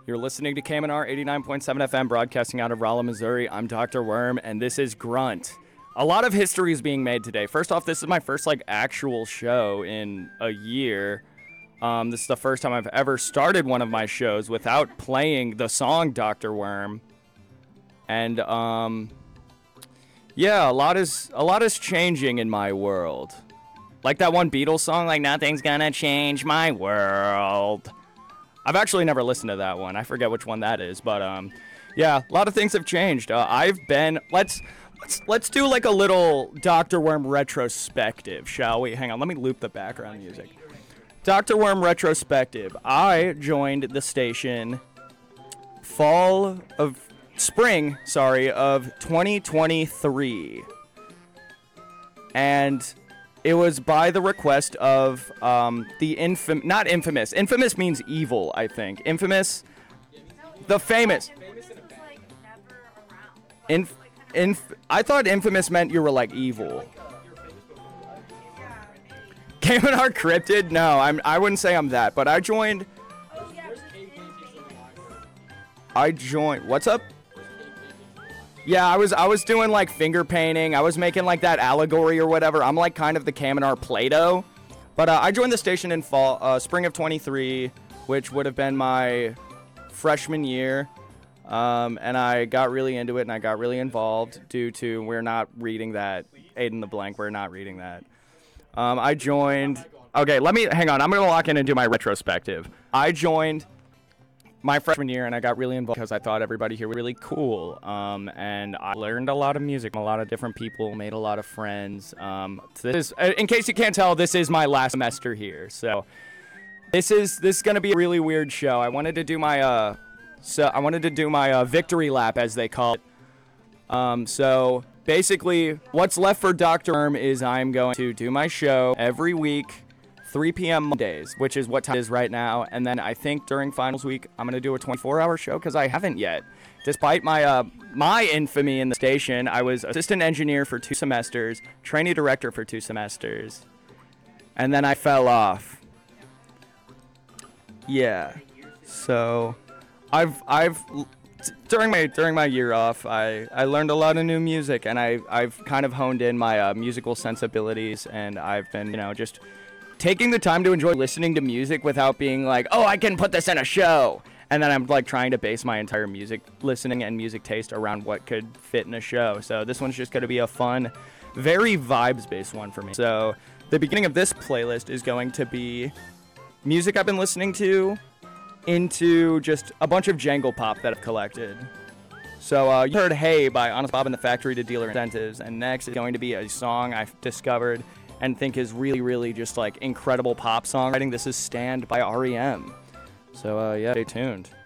You're listening to KMNR 89.7 FM, broadcasting out of Rolla, Missouri. I'm Dr. Worm, and this is Grunt. A lot of history is being made today. First off, this is my first actual show in a year. This is the first time I've ever started one of my shows without playing the song Dr. Worm. And yeah, a lot is changing in my world. Like that one Beatles song, nothing's gonna change my world. I've actually never listened to that one. I forget which one that is, but yeah, a lot of things have changed. I've been let's do a little Dr. Worm retrospective, shall we? Hang on, let me loop the background music. Dr. Worm retrospective. I joined the station spring of 2023. And it was by the request of not infamous. Infamous means evil, I think. Infamous, the famous. I thought infamous meant you were evil. KMNR Cryptid? No, I wouldn't say I'm that, but I joined. What's up? Yeah, I was doing finger painting. I was making that allegory or whatever. I'm kind of the KMNR Play-Doh. But I joined the station in spring of 23, which would have been my freshman year. And I got really into it and I got really involved due to we're not reading that. Aiden the Blank, we're not reading that. I joined. Okay, hang on. I'm going to lock in and do my retrospective. I joined my freshman year, and I got really involved because I thought everybody here was really cool, and I learned a lot of music from a lot of different people, made a lot of friends. So this is, in case you can't tell, this is my last semester here, so this is going to be a really weird show. I wanted to do my victory lap, as they call it. So basically, what's left for Dr. Worm is I'm going to do my show every week. 3 p.m. Mondays, which is what time it is right now, and then I think during finals week I'm gonna do a 24-hour show because I haven't yet. Despite my infamy in the station, I was assistant engineer for 2 semesters, trainee director for 2 semesters, and then I fell off. Yeah, so during my year off, I learned a lot of new music, and I've kind of honed in my musical sensibilities, and I've been just taking the time to enjoy listening to music without being oh, I can put this in a show. And then I'm trying to base my entire music listening and music taste around what could fit in a show. So this one's just going to be a fun, very vibes-based one for me. So the beginning of this playlist is going to be music I've been listening to into just a bunch of jangle pop that I've collected. So you heard Hey by Honest Bob and the Factory to Dealer Incentives. And next is going to be a song I've discovered and think is really, really just incredible pop songwriting. This is Stand by REM. So yeah, stay tuned.